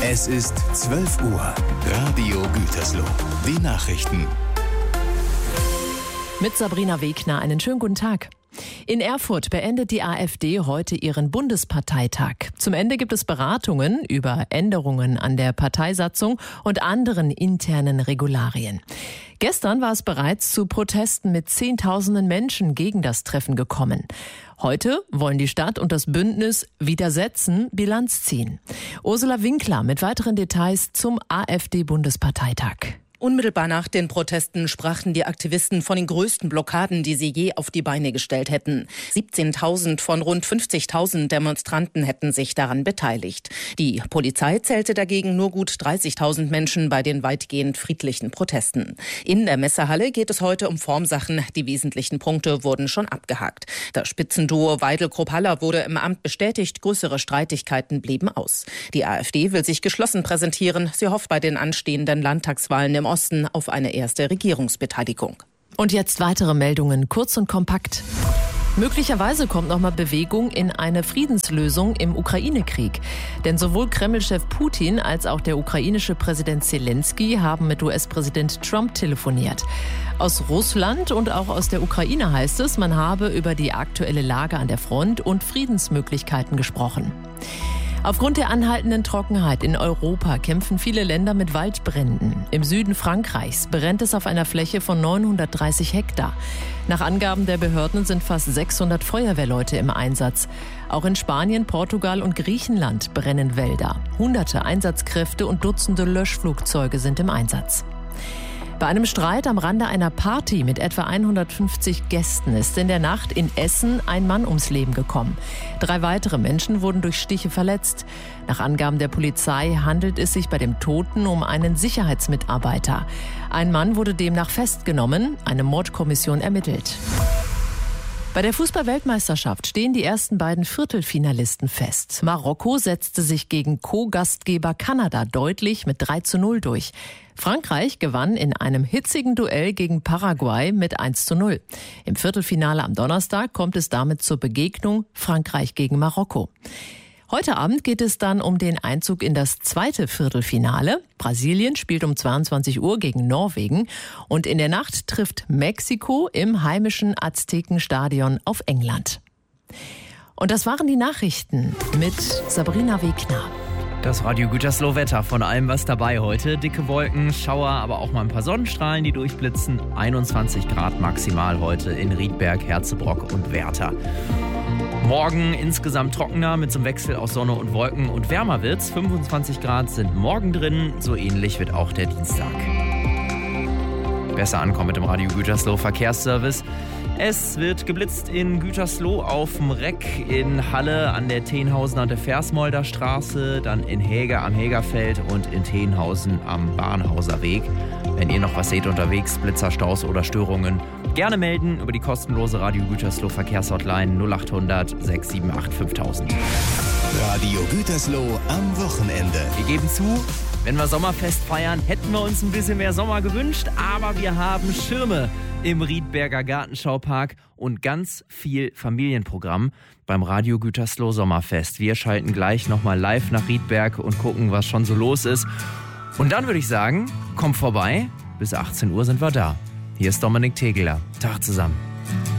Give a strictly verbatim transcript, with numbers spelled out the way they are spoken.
Es ist zwölf Uhr. Radio Gütersloh. Die Nachrichten. Mit Sabrina Wegner einen schönen guten Tag. In Erfurt beendet die AfD heute ihren Bundesparteitag. Zum Ende gibt es Beratungen über Änderungen an der Parteisatzung und anderen internen Regularien. Gestern war es bereits zu Protesten mit Zehntausenden Menschen gegen das Treffen gekommen. Heute wollen die Stadt und das Bündnis Widersetzen Bilanz ziehen. Ursula Winkler mit weiteren Details zum AfD-Bundesparteitag. Unmittelbar nach den Protesten sprachen die Aktivisten von den größten Blockaden, die sie je auf die Beine gestellt hätten. siebzehntausend von rund fünfzigtausend Demonstranten hätten sich daran beteiligt. Die Polizei zählte dagegen nur gut dreißigtausend Menschen bei den weitgehend friedlichen Protesten. In der Messehalle geht es heute um Formsachen. Die wesentlichen Punkte wurden schon abgehakt. Das Spitzenduo Weidel-Krupp-Haller wurde im Amt bestätigt. Größere Streitigkeiten blieben aus. Die AfD will sich geschlossen präsentieren. Sie hofft bei den anstehenden Landtagswahlen im Osten auf eine erste Regierungsbeteiligung. Und jetzt weitere Meldungen, kurz und kompakt. Möglicherweise kommt noch mal Bewegung in eine Friedenslösung im Ukraine-Krieg. Denn sowohl Kreml-Chef Putin als auch der ukrainische Präsident Zelensky haben mit U S-Präsident Trump telefoniert. Aus Russland und auch aus der Ukraine heißt es, man habe über die aktuelle Lage an der Front und Friedensmöglichkeiten gesprochen. Aufgrund der anhaltenden Trockenheit in Europa kämpfen viele Länder mit Waldbränden. Im Süden Frankreichs brennt es auf einer Fläche von neunhundertdreißig Hektar. Nach Angaben der Behörden sind fast sechshundert Feuerwehrleute im Einsatz. Auch in Spanien, Portugal und Griechenland brennen Wälder. Hunderte Einsatzkräfte und Dutzende Löschflugzeuge sind im Einsatz. Bei einem Streit am Rande einer Party mit etwa hundertfünfzig Gästen ist in der Nacht in Essen ein Mann ums Leben gekommen. Drei weitere Menschen wurden durch Stiche verletzt. Nach Angaben der Polizei handelt es sich bei dem Toten um einen Sicherheitsmitarbeiter. Ein Mann wurde demnach festgenommen, eine Mordkommission ermittelt. Bei der Fußball-Weltmeisterschaft stehen die ersten beiden Viertelfinalisten fest. Marokko setzte sich gegen Co-Gastgeber Kanada deutlich mit drei zu null durch. Frankreich gewann in einem hitzigen Duell gegen Paraguay mit eins zu null. Im Viertelfinale am Donnerstag kommt es damit zur Begegnung Frankreich gegen Marokko. Heute Abend geht es dann um den Einzug in das zweite Viertelfinale. Brasilien spielt um zweiundzwanzig Uhr gegen Norwegen und in der Nacht trifft Mexiko im heimischen Aztekenstadion auf England. Und das waren die Nachrichten mit Sabrina Wegner. Das Radio Gütersloh Wetter, von allem was dabei heute. Dicke Wolken, Schauer, aber auch mal ein paar Sonnenstrahlen, die durchblitzen. einundzwanzig Grad maximal heute in Riedberg, Herzebrock und Werther. Morgen insgesamt trockener mit so einem Wechsel aus Sonne und Wolken und wärmer wird's. fünfundzwanzig Grad sind morgen drin, so ähnlich wird auch der Dienstag. Besser ankommen mit dem Radio Gütersloh Verkehrsservice. Es wird geblitzt in Gütersloh auf dem Reck, in Halle an der Tenhausener und der Versmolder Straße, dann in Häger am Hägerfeld und in Tenhausen am Bahnhauser Weg. Wenn ihr noch was seht unterwegs, Blitzer, Staus oder Störungen, gerne melden über die kostenlose Radio Gütersloh Verkehrshotline null achthundert sechs sieben acht fünftausend. Radio Gütersloh am Wochenende. Wir geben zu, wenn wir Sommerfest feiern, hätten wir uns ein bisschen mehr Sommer gewünscht, aber wir haben Schirme im Riedberger Gartenschaupark und ganz viel Familienprogramm beim Radio Gütersloh Sommerfest. Wir schalten gleich nochmal live nach Riedberg und gucken, was schon so los ist. Und dann würde ich sagen, kommt vorbei, bis achtzehn Uhr sind wir da. Hier ist Dominik Tegeler. Tag zusammen.